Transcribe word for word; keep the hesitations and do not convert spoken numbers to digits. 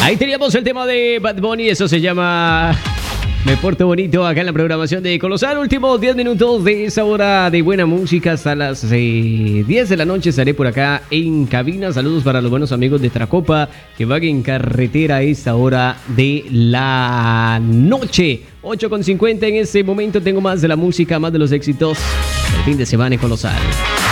Ahí teníamos el tema de Bad Bunny, eso se llama Me Porto Bonito, acá en la programación de Colosal. Últimos diez minutos de esa hora de buena música hasta las eh, diez de la noche estaré por acá en cabina. Saludos para los buenos amigos de Tracopa que van en carretera a esta hora de la noche. ocho con cincuenta en este momento, tengo más de la música, más de los éxitos del fin de semana en Colosal.